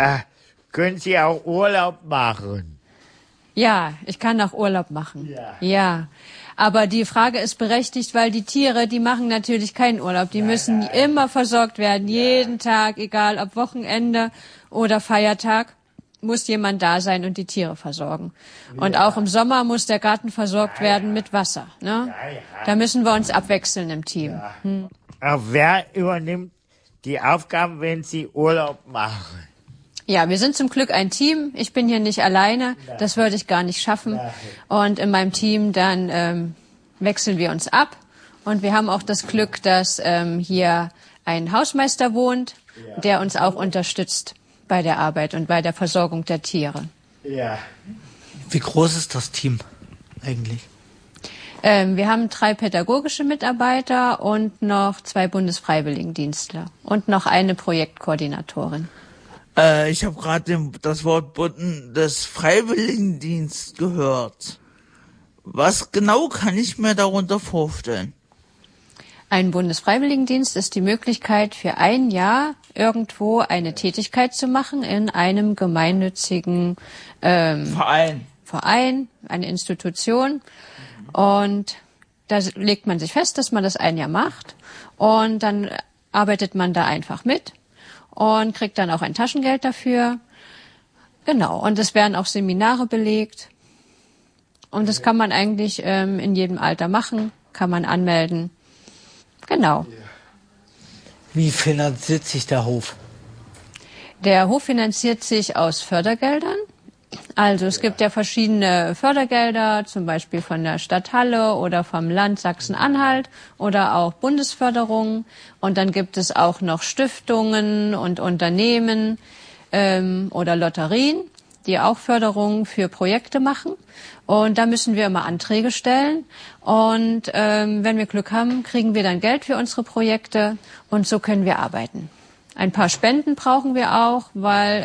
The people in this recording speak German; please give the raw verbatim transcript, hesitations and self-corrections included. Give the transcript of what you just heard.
Äh, können Sie auch Urlaub machen? Ja, ich kann auch Urlaub machen. Ja. ja. Aber die Frage ist berechtigt, weil die Tiere, die machen natürlich keinen Urlaub. Die nein, müssen nein. immer versorgt werden, ja. jeden Tag, egal ob Wochenende oder Feiertag, muss jemand da sein und die Tiere versorgen. Ja. Und auch im Sommer muss der Garten versorgt ja, werden ja. mit Wasser. Ne? Ja, ja. Da müssen wir uns abwechseln im Team. Ja. Hm. Aber wer übernimmt die Aufgaben, wenn Sie Urlaub machen? Ja, wir sind zum Glück ein Team. Ich bin hier nicht alleine. Das würde ich gar nicht schaffen. Und in meinem Team dann ähm, wechseln wir uns ab. Und wir haben auch das Glück, dass ähm, hier ein Hausmeister wohnt, der uns auch unterstützt bei der Arbeit und bei der Versorgung der Tiere. Ja. Wie groß ist das Team eigentlich? Ähm, wir haben drei pädagogische Mitarbeiter und noch zwei Bundesfreiwilligendienstler und noch eine Projektkoordinatorin. Äh, ich habe gerade das Wort Bundesfreiwilligendienst gehört. Was genau kann ich mir darunter vorstellen? Ein Bundesfreiwilligendienst ist die Möglichkeit, für ein Jahr irgendwo eine Tätigkeit zu machen in einem gemeinnützigen ähm, Verein. Verein, eine Institution. Und da legt man sich fest, dass man das ein Jahr macht. Und dann arbeitet man da einfach mit und kriegt dann auch ein Taschengeld dafür. Genau. Und es werden auch Seminare belegt. Und das kann man eigentlich ähm, in jedem Alter machen, kann man anmelden. Genau. Wie finanziert sich der Hof? Der Hof finanziert sich aus Fördergeldern. Also es gibt ja verschiedene Fördergelder, zum Beispiel von der Stadt Halle oder vom Land Sachsen-Anhalt oder auch Bundesförderungen. Und dann gibt es auch noch Stiftungen und Unternehmen ähm, oder Lotterien, die auch Förderungen für Projekte machen. Und da müssen wir immer Anträge stellen. Und ähm, wenn wir Glück haben, kriegen wir dann Geld für unsere Projekte und so können wir arbeiten. Ein paar Spenden brauchen wir auch, weil